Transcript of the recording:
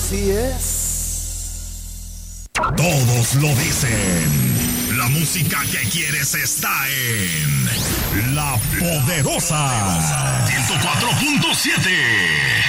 Así es. Todos lo dicen. La música que quieres está en La Poderosa 104.7.